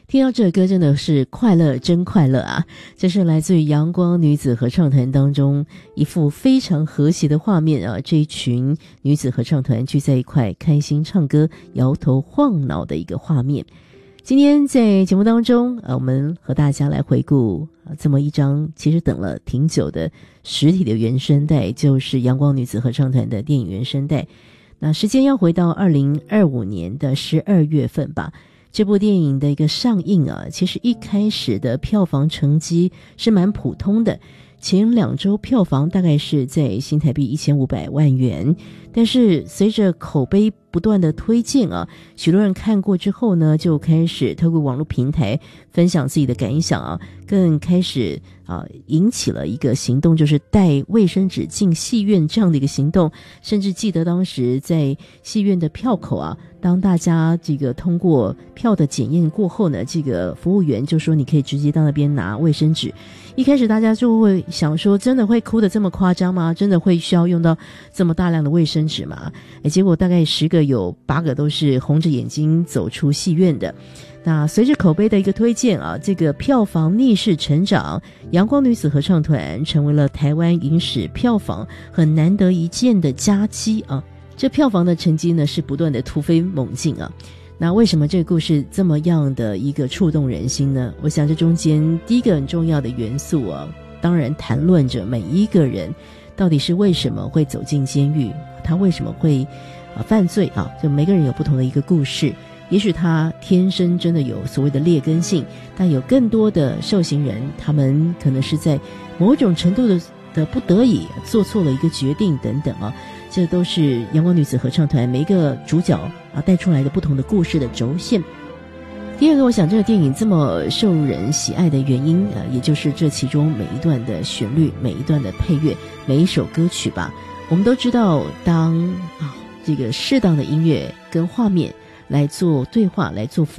听到这个歌真的是快乐，真快乐啊！这是来自于阳光女子合唱团当中一幅非常和谐的画面啊，这一群女子合唱团聚在一块，开心唱歌，摇头晃脑的一个画面。今天在节目当中我们和大家来回顾这么一张其实等了挺久的实体的原声带，就是阳光女子合唱团的电影原声带。那时间要回到2025年的12月份吧。这部电影的一个上映啊，其实一开始的票房成绩是蛮普通的，前2周票房大概是在新台币1500万元，但是随着口碑不断的推荐啊，许多人看过之后呢，就开始透过网络平台分享自己的感想啊，更开始引起了一个行动，就是带卫生纸进戏院这样的一个行动。甚至记得当时在戏院的票口啊，当大家这个通过票的检验过后呢，这个服务员就说你可以直接到那边拿卫生纸。一开始大家就会想说，真的会哭得这么夸张吗？真的会需要用到这么大量的卫生纸吗？结果大概10个有8个都是红着眼睛走出戏院的。那随着口碑的一个推荐啊，这个票房逆势成长，阳光女子合唱团成为了台湾影史票房很难得一见的佳绩啊。这票房的成绩呢是不断的突飞猛进啊。那为什么这个故事这么样的一个触动人心呢？我想这中间第一个很重要的元素啊，当然谈论着每一个人到底是为什么会走进监狱，他为什么会犯罪啊，就每个人有不同的一个故事。也许他天生真的有所谓的劣根性，但有更多的受刑人，他们可能是在某种程度的不得已做错了一个决定等等啊，这都是阳光女子合唱团每一个主角带出来的不同的故事的轴线。第二个，我想这个电影这么受人喜爱的原因也就是这其中每一段的旋律，每一段的配乐，每一首歌曲吧。我们都知道，当这个适当的音乐跟画面来做对话，来做辅